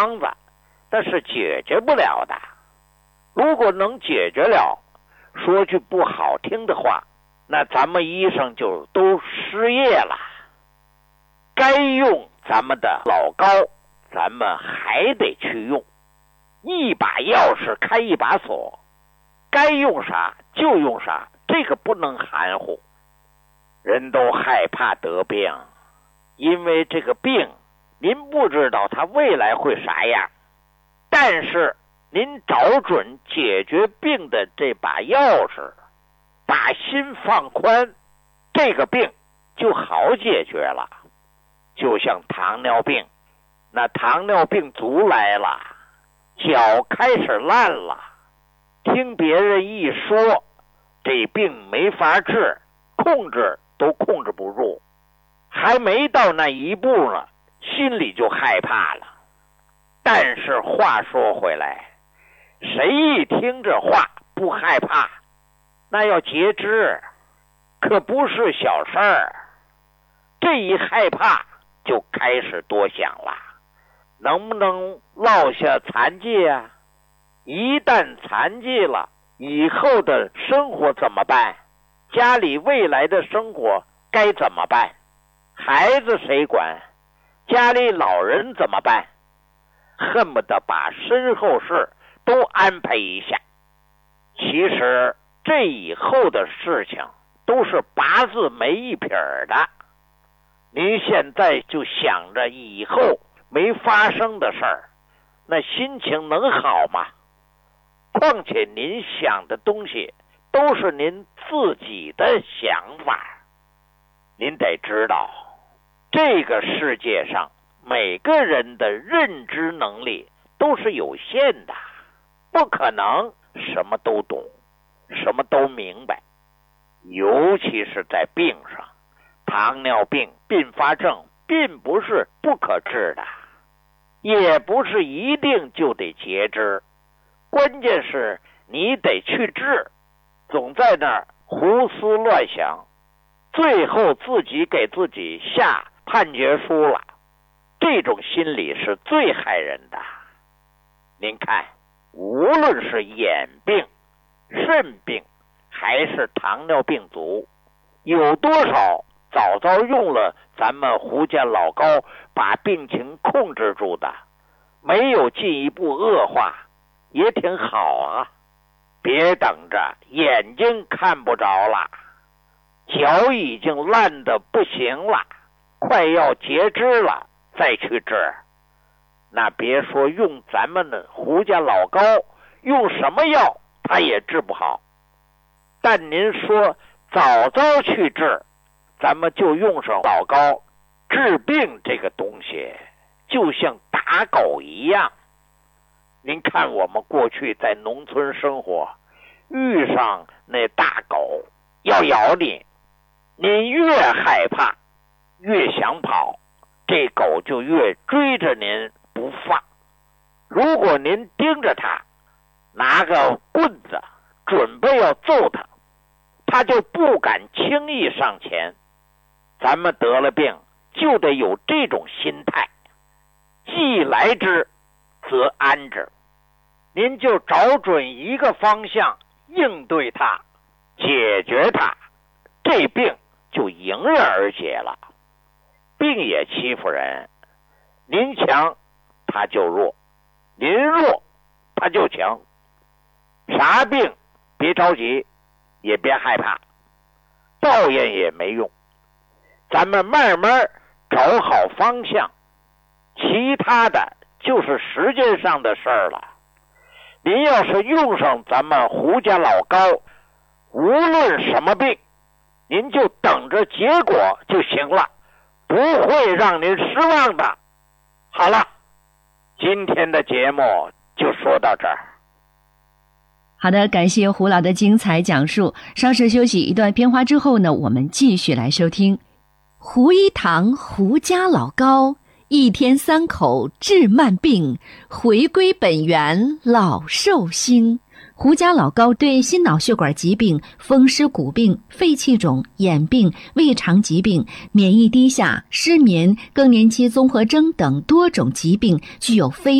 方子，那是解决不了的。如果能解决了，说句不好听的话，那咱们医生就都失业了。该用咱们的老高，咱们还得去用。一把钥匙开一把锁，该用啥就用啥，这个不能含糊。人都害怕得病，因为这个病您不知道它未来会啥样，但是您找准解决病的这把钥匙，把心放宽，这个病就好解决了。就像糖尿病，那糖尿病足来了，脚开始烂了，听别人一说这病没法治，控制都控制不住，还没到那一步呢，心里就害怕了。但是话说回来，谁一听这话不害怕？那要截肢可不是小事儿，这一害怕就开始多想了，能不能落下残疾啊？一旦残疾了，以后的生活怎么办？家里未来的生活该怎么办？孩子谁管？家里老人怎么办？恨不得把身后事都安排一下。其实这以后的事情都是八字没一撇的，您现在就想着以后没发生的事儿，那心情能好吗？况且您想的东西都是您自己的想法。您得知道，这个世界上每个人的认知能力都是有限的，不可能什么都懂，什么都明白。尤其是在病上，糖尿病并发症并不是不可治的，也不是一定就得截肢，关键是你得去治，总在那儿胡思乱想，最后自己给自己下判决书了，这种心理是最害人的。您看，无论是眼病、肾病还是糖尿病足，有多少早早用了咱们胡家老高把病情控制住的，没有进一步恶化，也挺好啊。别等着眼睛看不着了，脚已经烂得不行了，快要截肢了再去治，那别说用咱们的胡家老高，用什么药他也治不好。但您说早早去治，咱们就用上老高，治病这个东西就像打狗一样。您看我们过去在农村生活，遇上那大狗要咬你，您越害怕越想跑，这狗就越追着您不放。如果您盯着它，拿个棍子准备要揍它，它就不敢轻易上前。咱们得了病就得有这种心态，既来之则安之。您就找准一个方向应对它，解决它，这病就迎刃而解了。病也欺负人，您强他就弱，您弱他就强。啥病别着急，也别害怕，抱怨也没用，咱们慢慢找好方向，其他的就是时间上的事儿了。您要是用上咱们胡家老高，无论什么病，您就等着结果就行了，不会让您失望的。好了，今天的节目就说到这儿。 好的，感谢胡老的精彩讲述。稍事休息一段片花之后呢，我们继续来收听胡一堂胡家老高，一天3口治慢病，回归本源老寿星。胡家老高对心脑血管疾病、风湿骨病、肺气肿、眼病、胃肠疾病、免疫低下、失眠、更年期综合征等多种疾病具有非